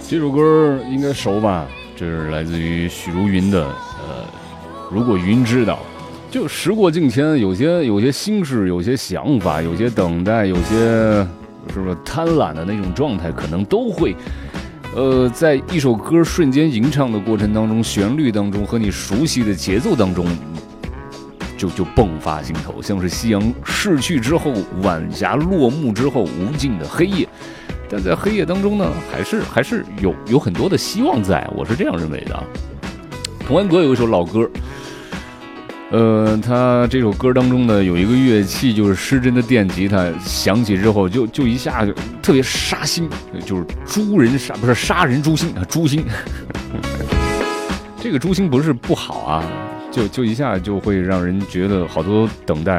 这首歌应该熟吧？这是来自于许茹芸的如果云知道。就时过境迁，有些心事，有些想法，有些等待，有些是不是贪婪的那种状态，可能都会在一首歌瞬间吟唱的过程当中，旋律当中和你熟悉的节奏当中就迸发心头，像是夕阳逝去之后，晚霞落幕之后无尽的黑夜，但在黑夜当中呢，还是有很多的希望在，我是这样认为的。童安格有一首老歌，他这首歌当中呢有一个乐器就是失真的电吉他，响起之后就一下就特别杀心，就是杀人诛心啊，诛心。这个诛心不是不好啊，就一下就会让人觉得好多等待